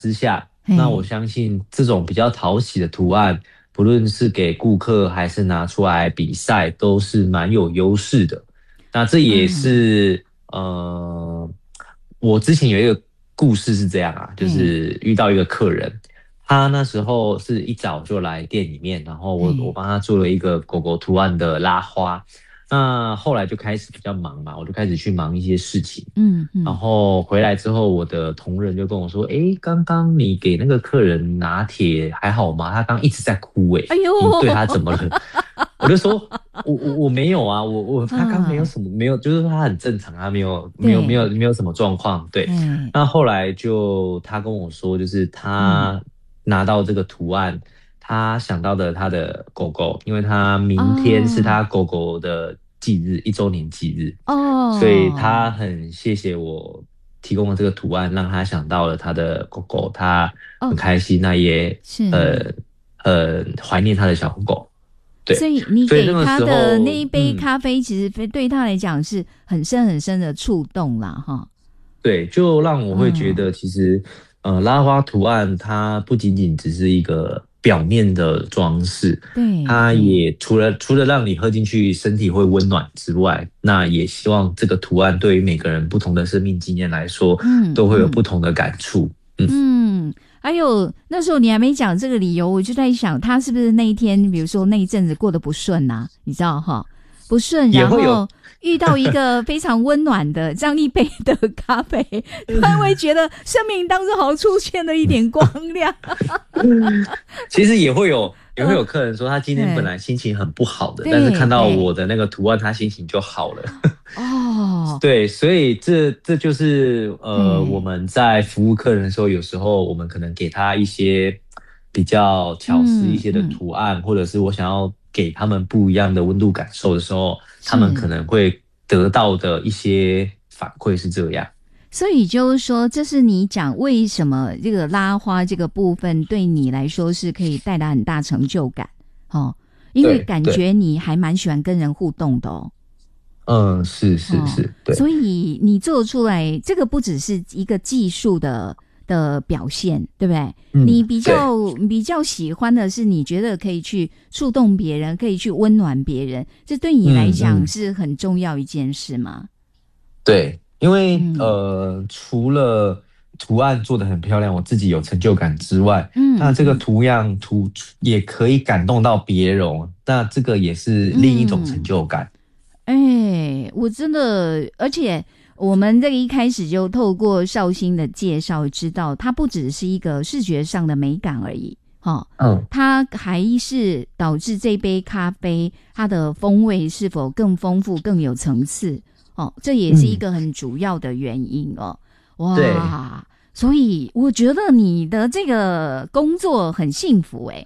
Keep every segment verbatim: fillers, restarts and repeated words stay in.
之下，那我相信这种比较讨喜的图案，不论是给顾客还是拿出来比赛，都是蛮有优势的。那这也是呃，我之前有一个故事是这样啊，就是遇到一个客人，他那时候是一早就来店里面，然后我我帮他做了一个狗狗图案的拉花。那后来就开始比较忙嘛，我就开始去忙一些事情。嗯嗯，然后回来之后，我的同仁就跟我说：“诶，刚刚你给那个客人拿铁还好吗？他刚一直在哭诶，哎呦，你对他怎么了？”我就说：“我我我没有啊，我我他刚没有什么，没有，就是说他很正常，他没有没有没有没有什么状况。”对，那后来就他跟我说，就是他拿到这个图案。他想到的他的狗狗，因为他明天是他狗狗的忌日，一周年忌日哦，所以他很谢谢我提供了这个图案，让他想到了他的狗狗，他很开心，那也呃呃怀念他的小狗狗。对， 所以你给他的那一杯咖啡，其实对他来讲是很深很深的触动啦，哈。 对，就让我会觉得，其实、嗯、呃拉花图案它不仅仅只是一个表面的装饰， 对， 它也除了除了让你喝进去身体会温暖之外，那也希望这个图案对于每个人不同的生命经验来说，嗯，都会有不同的感触。嗯， 嗯还有那时候你还没讲这个理由，我就在想，他是不是那一天，比如说那一阵子过得不顺啊？你知道哈，不顺，然后遇到一个非常温暖的这样一杯的咖啡，他会觉得生命当中好像出现了一点光亮。 其实也会有也会有客人说，他今天本来心情很不好的，但是看到我的那个图案，他心情就好了。哦，对，所以这这就是呃我们在服务客人的时候，有时候我们可能给他一些比较巧思一些的图案，嗯嗯、或者是我想要给他们不一样的温度感受的时候，他们可能会得到的一些反馈是这样。 所以就是说，这是你讲为什么这个拉花这个部分对你来说是可以带来很大成就感哦，因为感觉你还蛮喜欢跟人互动的哦。 嗯，是是是，哦、对。 所以你做出来这个不只是一个技术的的表现，对不对？嗯、你比较比较喜欢的是，你觉得可以去触动别人，可以去温暖别人，这对你来讲是很重要一件事吗？ 嗯嗯、对。因为、嗯、呃，除了图案做得很漂亮，我自己有成就感之外，嗯，那这个图样图也可以感动到别人，那这个也是另一种成就感。 哎、嗯欸，我真的，而且我们这个一开始就透过绍兴的介绍，知道它不只是一个视觉上的美感而已。哦，嗯，它还是导致这杯咖啡它的风味是否更丰富、更有层次。哦，这也是一个很主要的原因哦。嗯、哇，所以我觉得你的这个工作很幸福哎，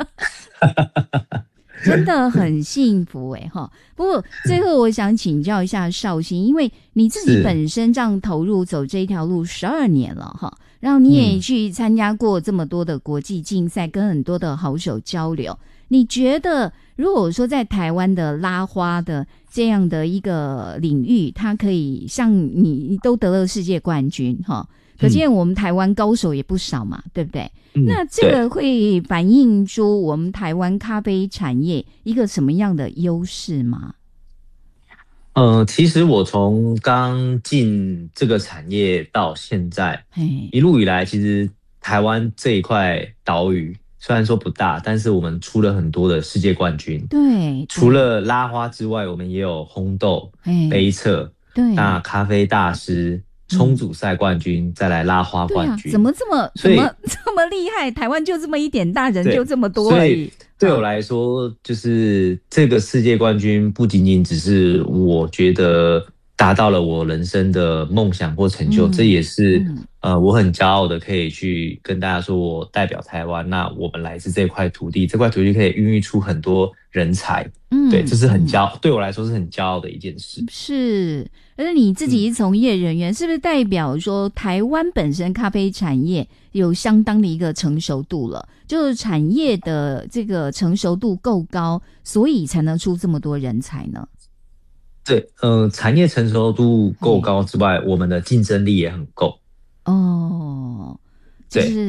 真的很幸福哎哈。不过最后我想请教一下绍兴，因为你自己本身这样投入走这一条路十二年了哈，然后你也去参加过这么多的国际竞赛，跟很多的好手交流。你觉得如果说在台湾的拉花的这样的一个领域，它可以像你你都得了世界冠军哈，可见我们台湾高手也不少嘛，对不对？嗯、那这个会反映出我们台湾咖啡产业一个什么样的优势吗？ 呃，其实我从刚进这个产业到现在，一路以来，其实台湾这一块岛屿虽然说不大，但是我们出了很多的世界冠军。 对， 除了拉花之外，我们也有烘豆、杯测， 对， 那咖啡大师、冲煮赛冠军，嗯、再来拉花冠军。 对啊，怎么这么怎么这么厉害？台湾就这么一点大人就这么多而已。 对我来说，就是这个世界冠军不仅仅只是我觉得达到了我人生的梦想或成就，嗯、这也是、嗯、呃我很骄傲的，可以去跟大家说，我代表台湾，那我们来自这块土地，这块土地可以孕育出很多人才，嗯，对，这是很骄傲，嗯、对我来说是很骄傲的一件事。 是，而你自己是从业人员，嗯、是不是代表说台湾本身咖啡产业有相当的一个成熟度了？就是产业的这个成熟度够高，所以才能出这么多人才呢？ 对，呃，产业成熟度够高之外，我们的竞争力也很够。 哦， 就是